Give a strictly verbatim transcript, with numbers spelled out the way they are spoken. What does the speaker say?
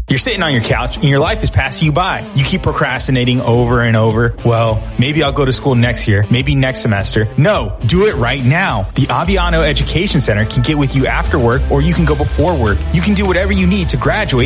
You're sitting on your couch and your life is passing you by. You keep procrastinating over and over. Well, maybe I'll go to school next year, maybe next semester. No, do it right now. The Aviano Education Center can get with you after work, or you can go before work. You can do whatever you need to graduate